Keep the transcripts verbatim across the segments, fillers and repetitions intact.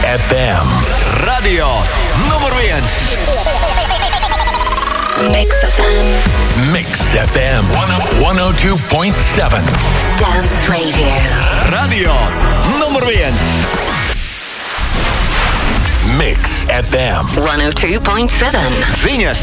эф эм. Radio nummer viens. Mix эф эм. Mix эф эм сто два и семь. Dance Radio. Radio nummer viens. Mix эф эм сто два и семь. Viņas.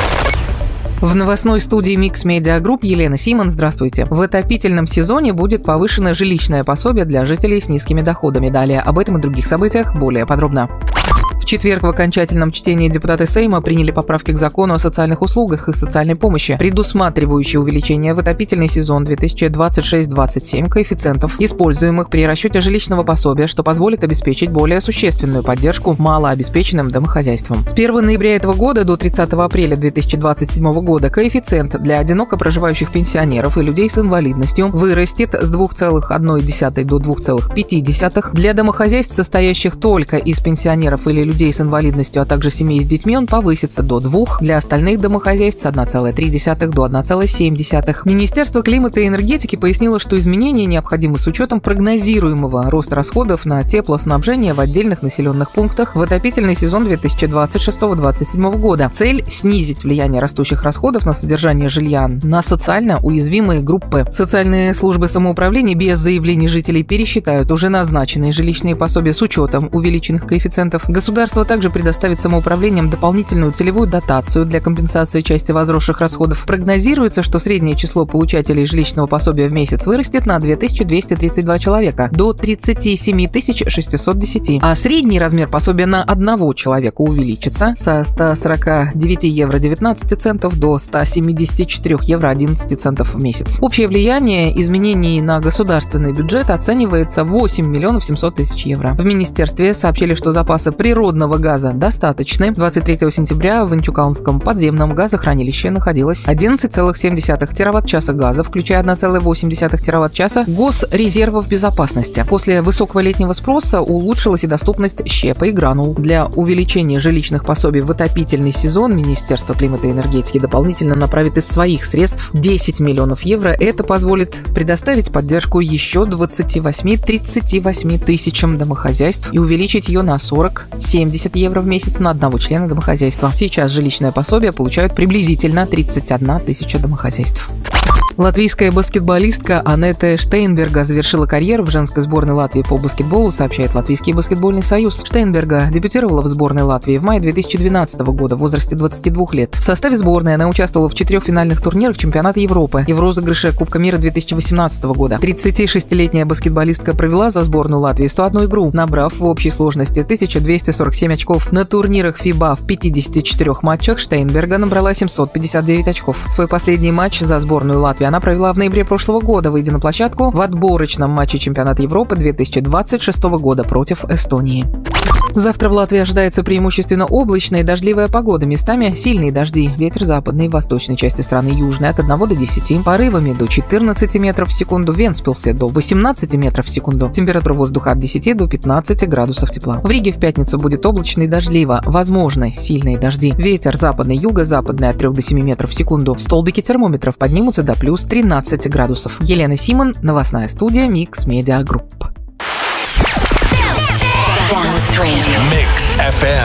В новостной студии Mix Media Group Елена Симон. Здравствуйте. В отопительном сезоне будет повышено жилищное пособие для жителей с низкими доходами. Далее об этом и других событиях более подробно. В четверг в окончательном чтении депутаты Сейма приняли поправки к закону о социальных услугах и социальной помощи, предусматривающие увеличение в отопительный сезон две тысячи двадцать шесть двадцать семь коэффициентов, используемых при расчете жилищного пособия, что позволит обеспечить более существенную поддержку малообеспеченным домохозяйствам. С первого ноября этого года до тридцатого апреля две тысячи двадцать седьмого года коэффициент для одиноко проживающих пенсионеров и людей с инвалидностью вырастет с двух целых одной десятой до двух целых пяти десятых. Для домохозяйств, состоящих только из пенсионеров или людей с инвалидностью, а также семей с детьми, он повысится до двух. Для остальных домохозяйств с одной целой трёх десятых до одной целой семь десятых. Министерство климата и энергетики пояснило, что изменения необходимы с учетом прогнозируемого роста расходов на теплоснабжение в отдельных населенных пунктах в отопительный сезон две тысячи двадцать шестого двадцать седьмого года. Цель – снизить влияние растущих расходов на содержание жилья на социально уязвимые группы. Социальные службы самоуправления без заявлений жителей пересчитают уже назначенные жилищные пособия с учетом увеличенных коэффициентов. Государство также предоставит самоуправлениям дополнительную целевую дотацию для компенсации части возросших расходов. Прогнозируется, что среднее число получателей жилищного пособия в месяц вырастет на две тысячи двести тридцать два человека до тридцать семь тысяч шестьсот десять, а средний размер пособия на одного человека увеличится со ста сорока девяти евро девятнадцати центов до ста семидесяти четырёх евро одиннадцати центов в месяц. Общее влияние изменений на государственный бюджет оценивается в восемь миллионов семьсот тысяч евро. В министерстве сообщили, что запасы природного газа достаточны. двадцать третьего сентября в Инчукалнском подземном газохранилище находилось одиннадцать целых семь десятых тераватт-часа газа, включая одна целая восемь десятых тераватт-часа госрезервов безопасности. После высокого летнего спроса улучшилась и доступность щепа и гранул. Для увеличения жилищных пособий в отопительный сезон Министерство климата и энергетики дополнительно направит из своих средств десять миллионов евро. Это позволит предоставить поддержку еще двадцати восьми — тридцати восьми тысячам домохозяйств и увеличить ее на сорок — семьдесят евро в месяц на одного члена домохозяйства. Сейчас жилищное пособие получают приблизительно тридцать одна тысяча домохозяйств. Латвийская баскетболистка Анетте Штейнберга завершила карьеру в женской сборной Латвии по баскетболу, сообщает Латвийский баскетбольный союз. Штейнберга дебютировала в сборной Латвии в мае две тысячи двенадцатого года в возрасте двадцати двух лет. В составе сборной она участвовала в четырех финальных турнирах чемпионата Европы и в розыгрыше Кубка мира две тысячи восемнадцатого года. тридцатишестилетняя баскетболистка провела за сборную Латвии сто одну игру, набрав в общей сложности тысяча двести сорок семь очков. На турнирах ФИБА в пятидесяти четырёх матчах Штейнберга набрала семьсот пятьдесят девять очков. Свой последний матч за сборную Латвии она провела в ноябре прошлого года, выйдя на площадку в отборочном матче чемпионата Европы две тысячи двадцать шестого года против Эстонии. Завтра в Латвии ожидается преимущественно облачная и дождливая погода. Местами сильные дожди. Ветер западной и восточной части страны южный от одного до десяти. Порывами до четырнадцати метров в секунду. В Вентспилсе до восемнадцати метров в секунду. Температура воздуха от десяти до пятнадцати градусов тепла. В Риге в пятницу будет облачно и дождливо. Возможны сильные дожди. Ветер западный, юго-западный от трёх до семи метров в секунду. Столбики термометров поднимутся до плюс тринадцати градусов. Елена Симон, новостная студия Mix Media Group. Mix эф эм.